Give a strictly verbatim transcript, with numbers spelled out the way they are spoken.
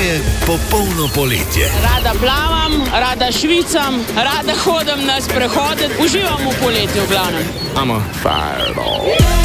je popolno poletje. Rada plavam, rada švicam, rada hodim na sprehode, uživam v poletju v glavnem. Amo. Fireball.